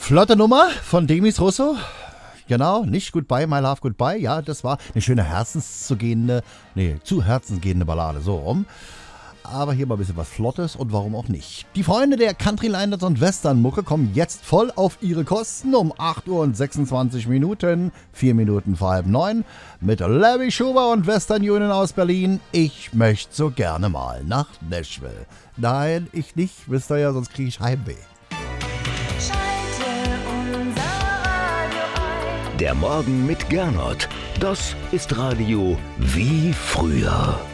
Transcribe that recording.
Flotte Nummer von Demis Russo. Genau, nicht Goodbye, My Love, Goodbye. Ja, das war eine schöne zu herzensgehende Ballade, so rum. Aber hier mal ein bisschen was Flottes und warum auch nicht. Die Freunde der Country-Liners und Western-Mucke kommen jetzt voll auf ihre Kosten um 8 Uhr und 26 Minuten, 4 Minuten vor halb 9, mit Larry Schuber und Western Union aus Berlin. Ich möchte so gerne mal nach Nashville. Nein, ich nicht, wisst ihr ja, sonst kriege ich Heimweh. Der Morgen mit Gernot, das ist Radio wie früher.